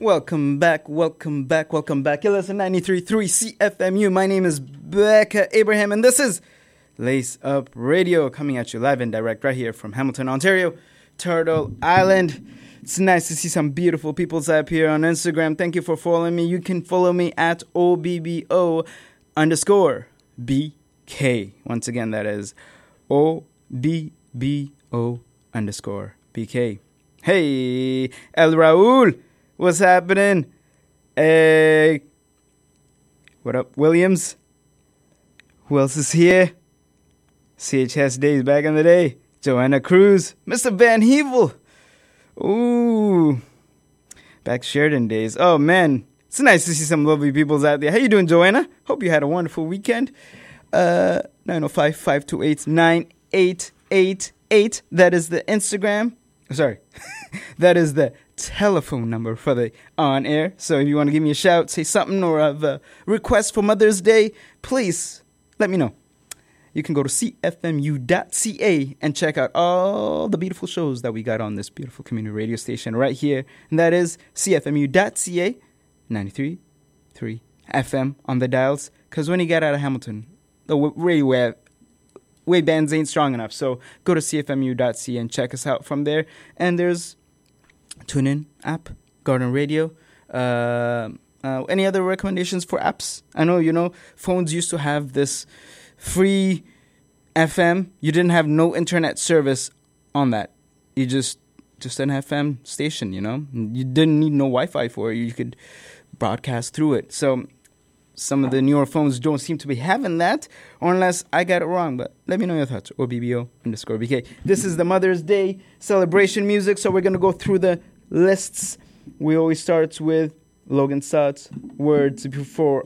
Welcome back. You're listening to 93.3 CFMU. My name is Becca Abraham, and this is Lace Up Radio, coming at you live and direct right here from Hamilton, Ontario, Turtle Island. It's nice to see some beautiful peoples up here on Instagram. Thank you for following me. You can follow me at OBBO_BK. Once again, that is OBBO_BK. Hey, El Raul, what's happening? Hey, what up, Williams? Who else is here? CHS days back in the day. Joanna Cruz, Mr. Van Hevel. Ooh, back Sheridan days. Oh man, it's nice to see some lovely peoples out there. How you doing, Joanna? Hope you had a wonderful weekend. 905-528-9888. That is the Instagram. Sorry, that is the telephone number for the on air. So if you want to give me a shout, say something, or have a request for Mother's Day, please let me know. You can go to cfmu.ca and check out all the beautiful shows that we got on this beautiful community radio station right here. And that is cfmu.ca, 93.3 FM on the dials. Because when you get out of Hamilton, the radio wave bands ain't strong enough. So go to cfmu.ca and check us out from there. And there's TuneIn app, Garden Radio. Any other recommendations for apps? I know, phones used to have this free FM. You didn't have no internet service on that. You just an FM station, You didn't need no Wi-Fi for it. You could broadcast through it. So some of the newer phones don't seem to be having that, or unless I got it wrong. But let me know your thoughts. OBBO_BK. This is the Mother's Day celebration music, so we're going to go through the lists. We always start with Logan Sutt's Words Before